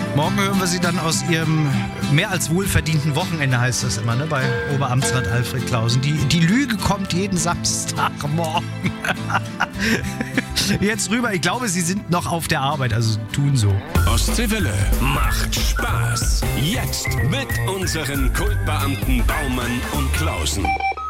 Morgen hören wir sie dann aus ihrem mehr als wohlverdienten Wochenende, heißt das immer, ne, bei Oberamtsrat Alfred Klausen. Die Lüge kommt jeden Samstagmorgen. Jetzt rüber, ich glaube, sie sind noch auf der Arbeit, also tun so. Ostseewelle macht Spaß. Jetzt mit unseren Kultbeamten Baumann und Klausen.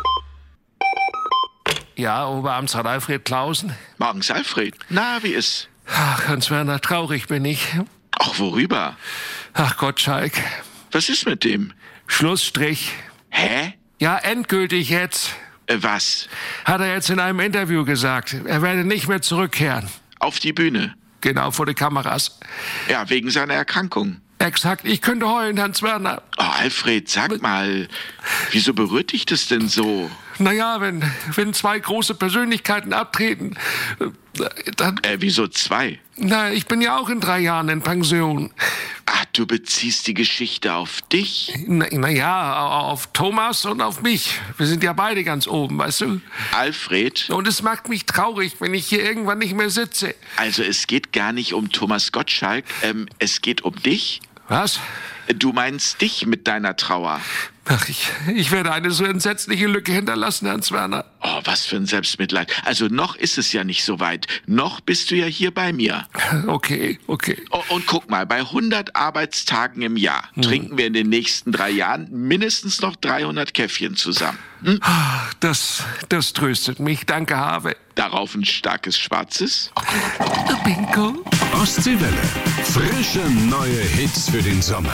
Ja, Oberamtsrat Alfred Klausen. Morgens, Alfred. Na, wie ist? Ach, Hans-Werner, traurig bin ich. Ach, worüber? Ach Gottschalk. Was ist mit dem? Schlussstrich. Hä? Ja, endgültig jetzt. Was? Hat er jetzt in einem Interview gesagt. Er werde nicht mehr zurückkehren. Auf die Bühne? Genau, vor die Kameras. Ja, wegen seiner Erkrankung. Exakt, ich könnte heulen, Hans-Werner. Oh, Alfred, sag mal, wieso berührt dich das denn so? Naja, wenn zwei große Persönlichkeiten abtreten, dann... Wieso zwei? Na, ich bin ja auch in 3 Jahren in Pension. Ach, du beziehst die Geschichte auf dich? Naja, auf Thomas und auf mich. Wir sind ja beide ganz oben, weißt du? Alfred? Und es macht mich traurig, wenn ich hier irgendwann nicht mehr sitze. Also es geht gar nicht um Thomas Gottschalk, es geht um dich. Was? Du meinst dich mit deiner Trauer. Ach, ich werde eine so entsetzliche Lücke hinterlassen, Hans-Werner. Oh, was für ein Selbstmitleid. Also noch ist es ja nicht so weit. Noch bist du ja hier bei mir. Okay. Oh, und guck mal, bei 100 Arbeitstagen im Jahr trinken wir in den nächsten 3 Jahren mindestens noch 300 Käffchen zusammen. Hm? Das tröstet mich. Danke, Habe. Darauf ein starkes Schwarzes. Bingo. Ostseewelle. Frische neue Hits für den Sommer.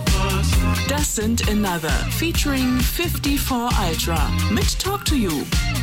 Das sind Another featuring 54 Ultra mit Talk to You.